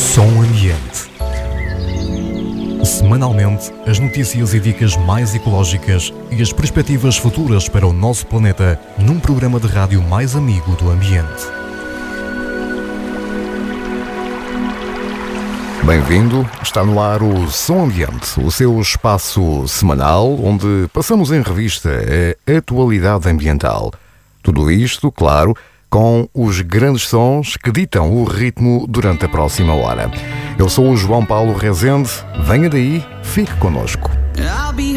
Som Ambiente. Semanalmente, as notícias e dicas mais ecológicas e as perspectivas futuras para o nosso planeta num programa de rádio mais amigo do ambiente. Bem-vindo, está no ar o Som Ambiente, o seu espaço semanal onde passamos em revista a atualidade ambiental. Tudo isto, claro, com os grandes sons que ditam o ritmo durante a próxima hora. Eu sou o João Paulo Rezende, venha daí, fique connosco. I'll be